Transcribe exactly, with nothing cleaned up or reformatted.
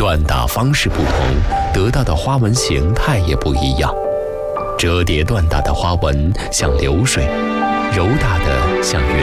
缎打方式不同，得到的花纹形态也不一样。折叠缎打的花纹像流水，柔打的像云